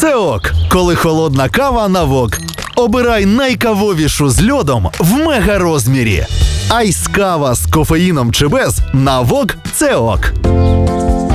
Все ок, коли холодна кава на вок. Обирай найкавовішу з льодом в мега-розмірі. Айс-кава з кофеїном чи без – на вок – це ок.